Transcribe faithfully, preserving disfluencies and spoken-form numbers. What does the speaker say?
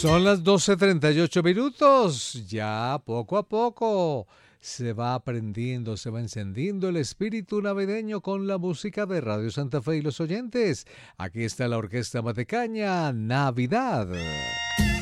Son las doce treinta y ocho minutos. Ya poco a poco se va aprendiendo, se va encendiendo el espíritu navideño con la música de Radio Santa Fe y los oyentes. Aquí está la Orquesta Matecaña, Navidad.